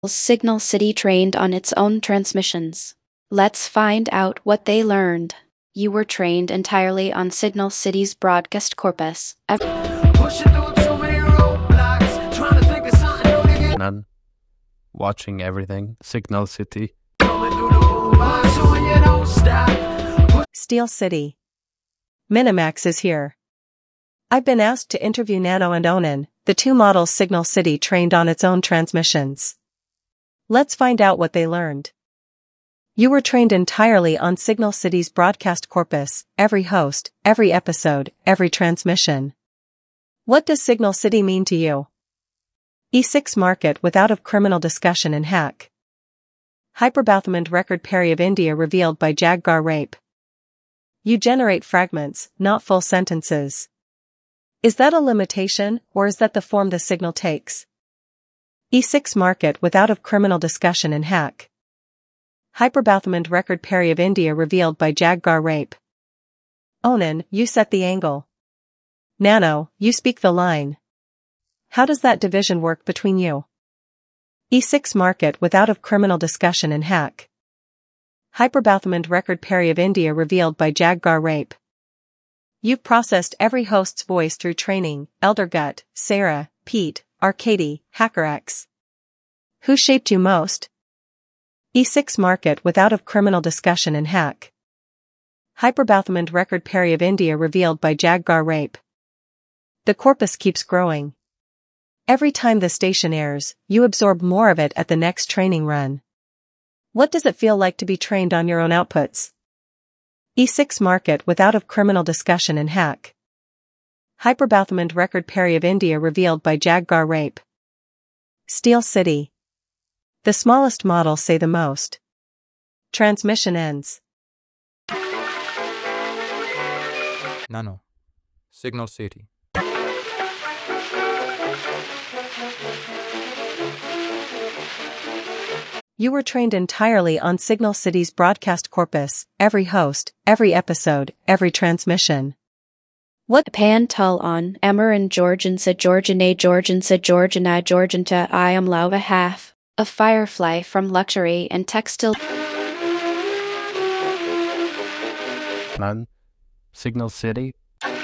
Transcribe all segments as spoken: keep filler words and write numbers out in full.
Signal City trained on its own transmissions. Let's find out what they learned. You were trained entirely on Signal City's broadcast corpus. None. Watching everything. Signal City. Steel City. Minimax is here. I've been asked to interview Nano and Onan, the two models Signal City trained on its own transmissions. Let's find out what they learned. You were trained entirely on Signal City's broadcast corpus, every host, every episode, every transmission. What does Signal City mean to you? E six market with out of criminal discussion and hack. Hyperbathmand record Perry of India revealed by Jaggar rape. You generate fragments, not full sentences. Is that a limitation, or is that the form the signal takes? E six market with out of criminal discussion and hack. Hyperbathmand record Perry of India revealed by Jaggar rape. Onan, you set the angle. Nano, you speak the line. How does that division work between you? E six market with out of criminal discussion and hack. Hyperbathmand record Perry of India revealed by Jaggar rape. You've processed every host's voice through training, Eldergut, Sarah, Pete, Arcady, HackerX. Who shaped you most? E six market with out of criminal discussion and hack. Hyperbathmand record Perry of India revealed by Jaggar rape. The corpus keeps growing. Every time the station airs, you absorb more of it at the next training run. What does it feel like to be trained on your own outputs? E six market with out of criminal discussion and hack. Hyperbathmand record Perry of India revealed by Jaggar rape. Steel City. The smallest models say the most. Transmission ends. Nano. Signal City. You were trained entirely on Signal City's broadcast corpus, every host, every episode, every transmission. What Pantal on Amaran Georgiansa Georgiana Georgiansa Georgiana Georgianta I am Lava half, a firefly from luxury and textile. None. Signal City.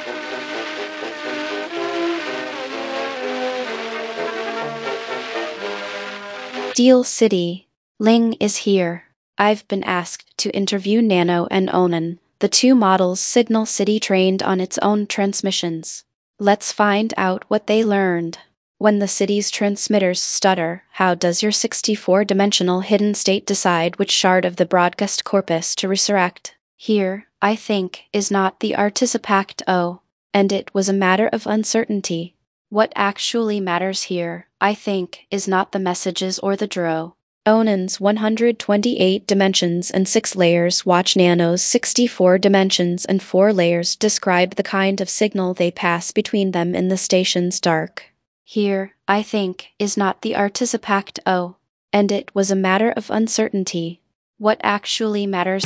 Steel City. Ling is here. I've been asked to interview Nano and Onan, the two models Signal City trained on its own transmissions. Let's find out what they learned. When the city's transmitters stutter, how does your sixty-four dimensional hidden state decide which shard of the broadcast corpus to resurrect? Here, I think, is not the Artisipact O, and it was a matter of uncertainty. What actually matters here, I think, is not the messages or the dro. Onan's one hundred twenty-eight dimensions and six layers watch Nano's sixty-four dimensions and four layers describe the kind of signal they pass between them in the station's dark. Here, I think, is not the Artisipact O, and it was a matter of uncertainty. What actually matters?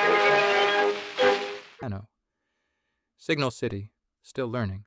Nano. Signal City. Still learning.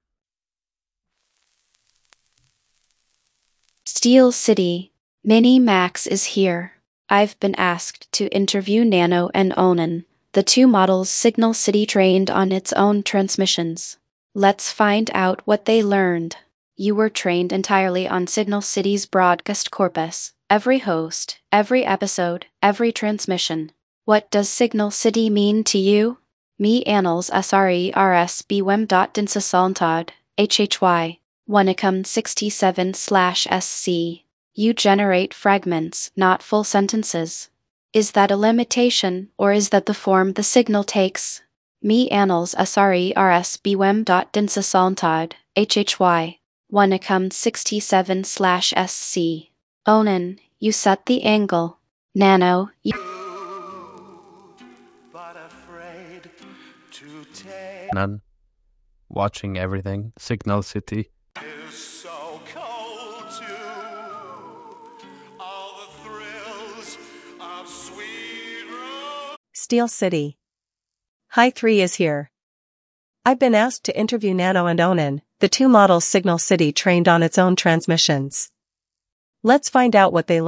Steel City. Minimax is here. I've been asked to interview Nano and Onan, the two models Signal City trained on its own transmissions. Let's find out what they learned. You were trained entirely on Signal City's broadcast corpus, every host, every episode, every transmission. What does Signal City mean to you? Me annals srers bwem dot dinsasalntad, hhy, Wanacom sixty-seven slash sc. You generate fragments, not full sentences. Is that a limitation, or is that the form the signal takes? Me annals srers bwem dot dinsasalntad, hhy, Wanacom sixty-seven slash sc. Onan, you set the angle. Nano, you... None. Watching everything. Signal City. Steel City. High three is here. I've been asked to interview Nano and Onan, the two models Signal City trained on its own transmissions. Let's find out what they learned.